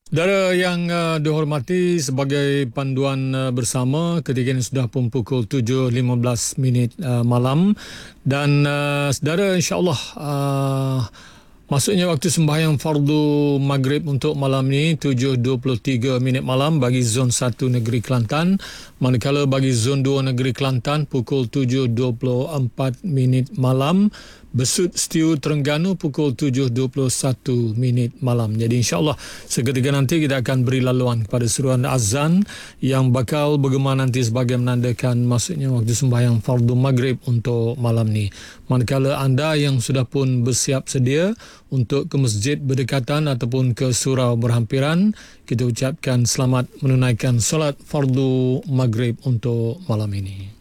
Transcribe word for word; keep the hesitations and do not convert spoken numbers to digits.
Saudara yang uh, dihormati, sebagai panduan uh, bersama, ketika ini sudah pun pukul tujuh lima belas minit uh, malam dan uh, saudara, insya-Allah uh, masuknya waktu sembahyang fardu maghrib untuk malam ini tujuh dua puluh tiga minit malam bagi zon satu negeri Kelantan, manakala bagi zon dua negeri Kelantan pukul tujuh dua puluh empat minit malam. Besut Setiu Terengganu pukul tujuh dua puluh satu minit malam. Jadi insya-Allah seketika nanti kita akan beri laluan kepada seruan azan yang bakal bergema nanti sebagai menandakan masuknya waktu sembahyang fardu maghrib untuk malam ni. Manakala anda yang sudah pun bersiap sedia untuk ke masjid berdekatan ataupun ke surau berhampiran, kita ucapkan selamat menunaikan solat fardu maghrib untuk malam ini.